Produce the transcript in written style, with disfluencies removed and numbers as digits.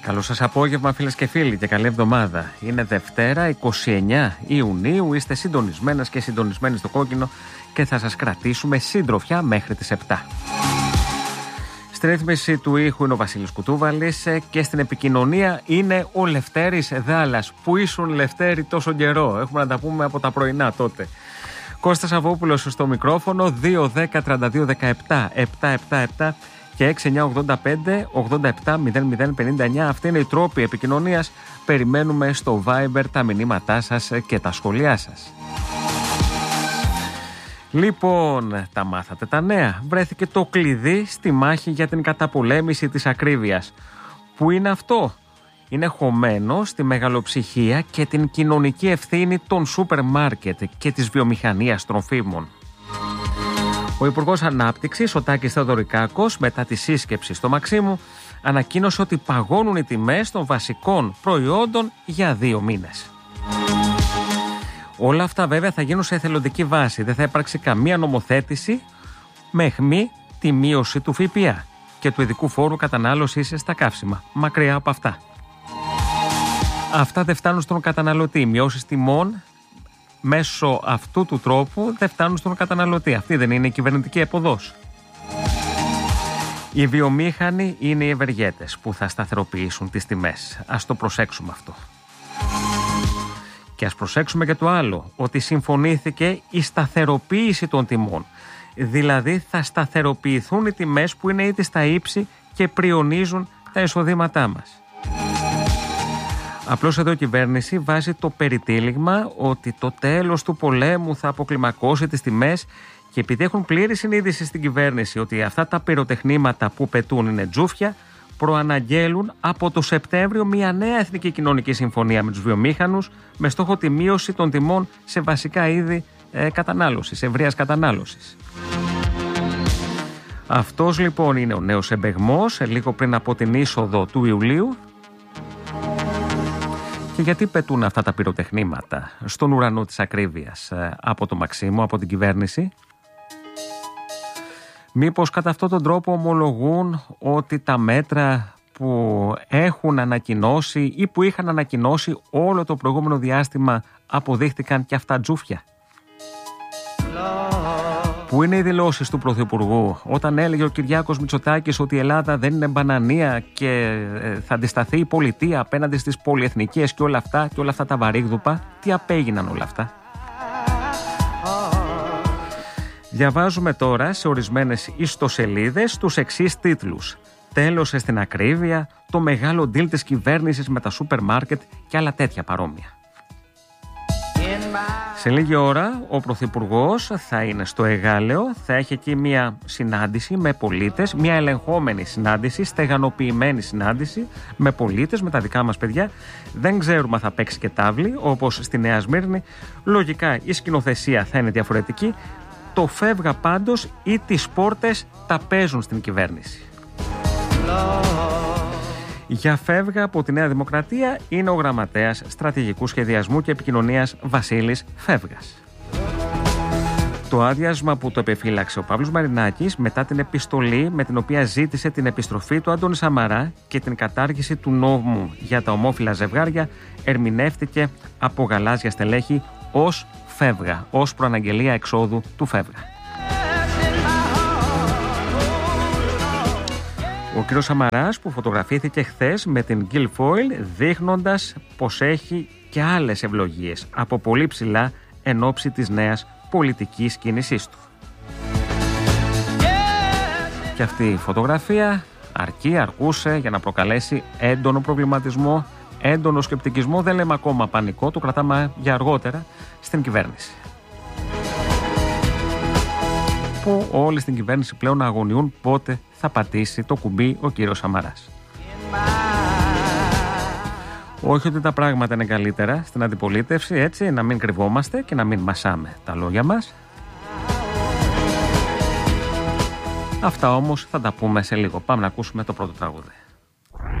Καλό σας απόγευμα, φίλες και φίλοι, και καλή εβδομάδα. Είναι Δευτέρα, 29 Ιουνίου. Είστε συντονισμένες και συντονισμένοι στο κόκκινο και θα σας κρατήσουμε σύντροφια μέχρι τις 7. Στη ρύθμιση του ήχου είναι ο Βασίλης Κουτούβαλης και στην επικοινωνία είναι ο Λευτέρης Δάλλας. Πού ήσουν, Λευτέρη, τόσο καιρό? Έχουμε να τα πούμε από τα πρωινά τότε. Κώστας Σαββόπουλος στο μικρόφωνο, 2-10-32-17-777 και 6-9-85-87-00-59. Αυτή είναι η τρόπη επικοινωνίας. Περιμένουμε στο Viber τα μηνύματά σας και τα σχόλιά σας. Λοιπόν, τα μάθατε τα νέα. Βρέθηκε το κλειδί στη μάχη για την καταπολέμηση της ακρίβειας. Πού είναι αυτό? Είναι χωμένο στη μεγαλοψυχία και την κοινωνική ευθύνη των σούπερ μάρκετ και της βιομηχανίας τροφίμων. Ο Υπουργός Ανάπτυξης, ο Τάκης Θεοδωρικάκος, μετά τη σύσκεψη στο Μαξίμου, ανακοίνωσε ότι παγώνουν οι τιμές των βασικών προϊόντων για 2 μήνες. Όλα αυτά βέβαια θα γίνουν σε εθελοντική βάση. Δεν θα υπάρξει καμία νομοθέτηση με αιχμή τη μείωση του ΦΠΑ και του ειδικού φόρου κατανάλωσης στα καύσιμα. Μακριά από αυτά. Αυτά δεν φτάνουν στον καταναλωτή. Οι μειώσεις τιμών μέσω αυτού του τρόπου δεν φτάνουν στον καταναλωτή. Αυτή δεν είναι η κυβερνητική επωδός. Οι βιομήχανοι είναι οι ευεργέτες που θα σταθεροποιήσουν τις τιμές. Ας το προσέξουμε αυτό. Και ας προσέξουμε και το άλλο, ότι συμφωνήθηκε η σταθεροποίηση των τιμών. Δηλαδή θα σταθεροποιηθούν οι τιμές που είναι ήδη στα ύψη και πριονίζουν τα εισοδήματά μας. Απλώς εδώ η κυβέρνηση βάζει το περιτύλιγμα ότι το τέλος του πολέμου θα αποκλιμακώσει τις τιμές, και επειδή έχουν πλήρη συνείδηση στην κυβέρνηση ότι αυτά τα πυροτεχνήματα που πετούν είναι τζούφια, προαναγγέλουν από το Σεπτέμβριο μια νέα εθνική κοινωνική συμφωνία με τους βιομήχανους με στόχο τη μείωση των τιμών σε βασικά είδη κατανάλωσης, ευρείας κατανάλωσης. Αυτός λοιπόν είναι ο νέος εμπεγμός λίγο πριν από την είσοδο του Ιουλίου. Και γιατί πετούν αυτά τα πυροτεχνήματα στον ουρανό της ακρίβειας από το Μαξίμου, από την κυβέρνηση? Μήπως κατά αυτόν τον τρόπο ομολογούν ότι τα μέτρα που έχουν ανακοινώσει ή που είχαν ανακοινώσει όλο το προηγούμενο διάστημα αποδείχτηκαν και αυτά τζούφια? Πού είναι οι δηλώσεις του Πρωθυπουργού όταν έλεγε ο Κυριάκος Μητσοτάκης ότι η Ελλάδα δεν είναι μπανανία και θα αντισταθεί η πολιτεία απέναντι στις πολυεθνικές και όλα αυτά τα βαρύγδουπα? Τι απέγιναν όλα αυτά? Διαβάζουμε τώρα σε ορισμένες ιστοσελίδες τους εξής τίτλους: τέλος στην ακρίβεια, το μεγάλο deal της κυβέρνησης με τα σούπερ μάρκετ και άλλα τέτοια παρόμοια. Σε λίγη ώρα ο Πρωθυπουργός θα είναι στο Εγάλεο, θα έχει εκεί μια συνάντηση με πολίτες, μια ελεγχόμενη συνάντηση, στεγανοποιημένη συνάντηση με πολίτες, με τα δικά μας παιδιά. Δεν ξέρουμε αν θα παίξει και τάβλη όπως στη Νέα Σμύρνη. Λογικά η σκηνοθεσία θα είναι διαφορετική. Το φεύγα πάντως ή τις πόρτες τα παίζουν στην κυβέρνηση. Για φεύγα από τη Νέα Δημοκρατία είναι ο γραμματέας στρατηγικού σχεδιασμού και επικοινωνίας Βασίλης Φεύγας. Το άδειασμα που το επιφύλαξε ο Παύλος Μαρινάκης μετά την επιστολή με την οποία ζήτησε την επιστροφή του Άντωνη Σαμαρά και την κατάργηση του νόμου για τα ομόφυλα ζευγάρια ερμηνεύτηκε από γαλάζια στελέχη ως φεύγα, ως προαναγγελία εξόδου του φεύγα. Ο κ. Σαμαράς που φωτογραφήθηκε χθες με την Guilfoyle δείχνοντας πως έχει και άλλες ευλογίες από πολύ ψηλά εν ώψη της νέας πολιτικής κίνησής του. Και αυτή η φωτογραφία αρκούσε για να προκαλέσει έντονο προβληματισμό, έντονο σκεπτικισμό, δεν λέμε ακόμα πανικό, το κρατάμε για αργότερα, στην κυβέρνηση. Που όλοι στην κυβέρνηση πλέον αγωνιούν πότε θα πατήσει το κουμπί ο κύριος Σαμαράς. Όχι ότι τα πράγματα είναι καλύτερα στην αντιπολίτευση, έτσι, να μην κρυβόμαστε και να μην μασάμε τα λόγια μας. Αυτά όμως θα τα πούμε σε λίγο. Πάμε να ακούσουμε το πρώτο τραγούδι.